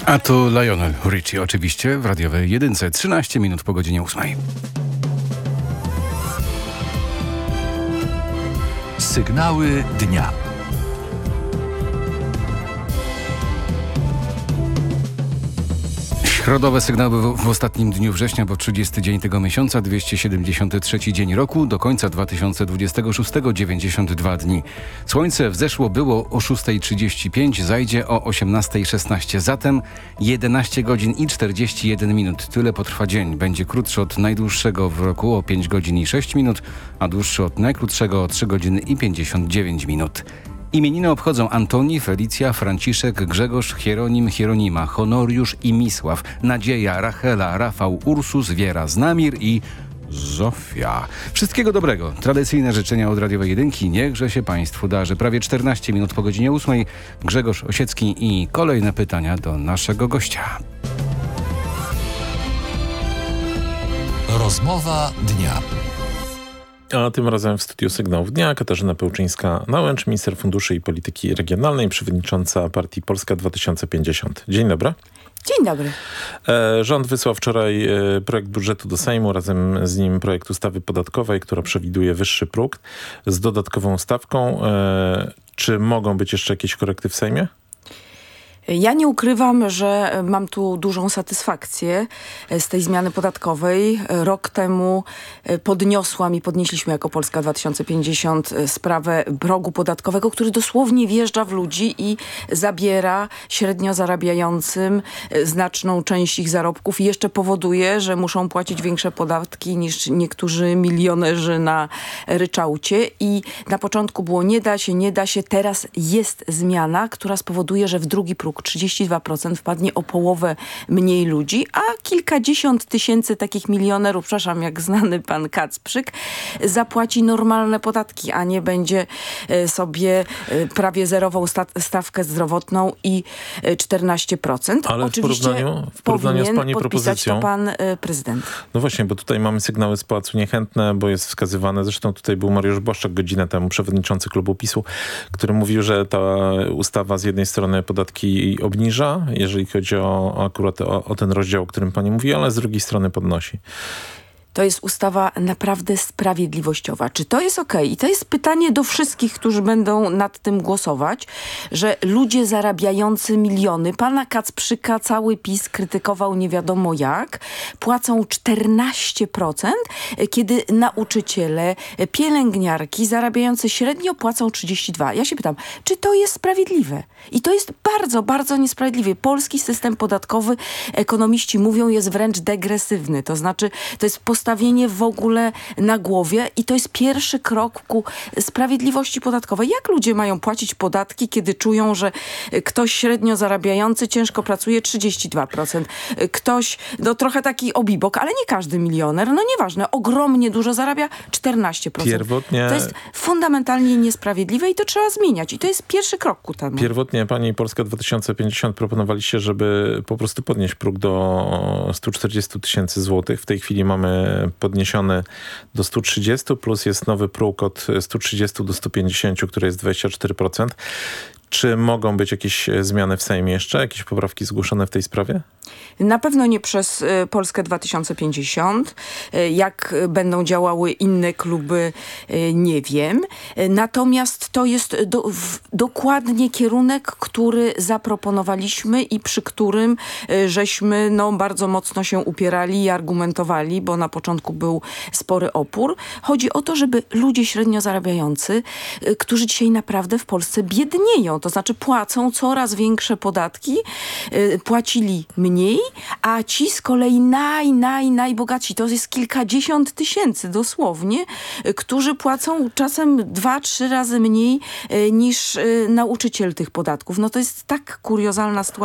A tu Lionel Richie oczywiście w radiowej jedynce. 13 minut po godzinie 8. Sygnały dnia. Środowe sygnały w ostatnim dniu września, bo 30 dzień tego miesiąca, 273 dzień roku, do końca 2026 92 dni. Słońce wzeszło było o 6:35, zajdzie o 18:16, zatem 11 godzin i 41 minut. Tyle potrwa dzień. Będzie krótszy od najdłuższego w roku o 5 godzin i 6 minut, a dłuższy od najkrótszego o 3 godziny i 59 minut. Imieniny obchodzą Antoni, Felicja, Franciszek, Grzegorz, Hieronim, Hieronima, Honoriusz i Misław, Nadzieja, Rachela, Rafał, Ursus, Wiera, Znamir i Zofia. Wszystkiego dobrego. Tradycyjne życzenia od radiowej jedynki. Niechże się Państwu darzy. Prawie 14 minut po godzinie 8. Grzegorz Osiecki i kolejne pytania do naszego gościa. Rozmowa dnia. A tym razem w studiu Sygnałów Dnia Katarzyna Pełczyńska-Nałęcz, minister funduszy i polityki regionalnej, przewodnicząca partii Polska 2050. Dzień dobry. Dzień dobry. Rząd wysłał wczoraj projekt budżetu do Sejmu, razem z nim projekt ustawy podatkowej, która przewiduje wyższy próg z dodatkową stawką. Czy mogą być jeszcze jakieś korekty w Sejmie? Ja nie ukrywam, że mam tu dużą satysfakcję z tej zmiany podatkowej. Rok temu podnieśliśmy jako Polska 2050 sprawę progu podatkowego, który dosłownie wjeżdża w ludzi i zabiera średnio zarabiającym znaczną część ich zarobków i jeszcze powoduje, że muszą płacić większe podatki niż niektórzy milionerzy na ryczałcie. I na początku było nie da się, teraz jest zmiana, która spowoduje, że w drugi próg 32% wpadnie o połowę mniej ludzi, a kilkadziesiąt tysięcy takich milionerów, przepraszam, jak znany pan Kacprzyk, zapłaci normalne podatki, a nie będzie sobie prawie zerową stawkę zdrowotną i 14%. Ale oczywiście w porównaniu z pani propozycją to pan prezydent. No właśnie, bo tutaj mamy sygnały z Pałacu Niechętne, bo jest wskazywane, zresztą tutaj był Mariusz Błaszczak godzinę temu, przewodniczący klubu PiS-u, który mówił, że ta ustawa z jednej strony podatki obniża, jeżeli chodzi akurat o ten rozdział, o którym pani mówi, ale z drugiej strony podnosi. To jest ustawa naprawdę sprawiedliwościowa. Czy to jest okej? I to jest pytanie do wszystkich, którzy będą nad tym głosować, że ludzie zarabiający miliony, pana Kacprzyka cały PiS krytykował nie wiadomo jak, płacą 14%, kiedy nauczyciele, pielęgniarki zarabiający średnio płacą 32%. Ja się pytam, czy to jest sprawiedliwe? I to jest bardzo, bardzo niesprawiedliwe. Polski system podatkowy, ekonomiści mówią, jest wręcz degresywny. To znaczy, to jest postawienie w ogóle na głowie i to jest pierwszy krok ku sprawiedliwości podatkowej. Jak ludzie mają płacić podatki, kiedy czują, że ktoś średnio zarabiający ciężko pracuje 32%, ktoś, no trochę taki obibok, ale nie każdy milioner, no nieważne, ogromnie dużo zarabia 14%. Pierwotnie... To jest fundamentalnie niesprawiedliwe i to trzeba zmieniać. I to jest pierwszy krok ku temu. Pierwotnie pani Polska 2050 proponowaliście, żeby po prostu podnieść próg do 140 tysięcy złotych. W tej chwili mamy podniesiony do 130, plus jest nowy próg od 130 do 150, który jest 24%. Czy mogą być jakieś zmiany w Sejmie jeszcze? Jakieś poprawki zgłoszone w tej sprawie? Na pewno nie przez Polskę 2050. Jak będą działały inne kluby, nie wiem. Natomiast to jest dokładnie kierunek, który zaproponowaliśmy i przy którym żeśmy bardzo mocno się upierali i argumentowali, bo na początku był spory opór. Chodzi o to, żeby ludzie średnio zarabiający, którzy dzisiaj naprawdę w Polsce biednieją, to znaczy płacą coraz większe podatki, płacili mniej, a ci z kolei najbogatsi, to jest kilkadziesiąt tysięcy dosłownie, którzy płacą czasem 2-3 razy mniej niż nauczyciel tych podatków. No to jest tak kuriozalna sytuacja.